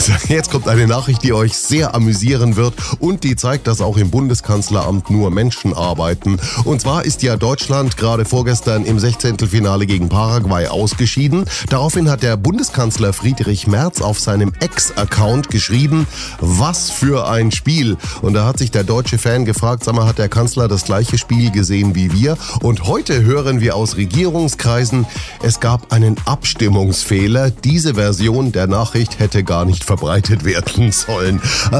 Jetzt kommt eine Nachricht, die euch sehr amüsieren wird und die zeigt, dass auch im Bundeskanzleramt nur Menschen arbeiten. Und zwar ist ja Deutschland gerade vorgestern im 16. Finale gegen Paraguay ausgeschieden. Daraufhin hat der Bundeskanzler Friedrich Merz auf seinem Ex-Account geschrieben, was für ein Spiel. Und da hat sich der deutsche Fan gefragt, sag mal, hat der Kanzler das gleiche Spiel gesehen wie wir? Und heute hören wir aus Regierungskreisen, es gab einen Abstimmungsfehler. Diese Version der Nachricht hätte gar nicht verbreitet werden sollen.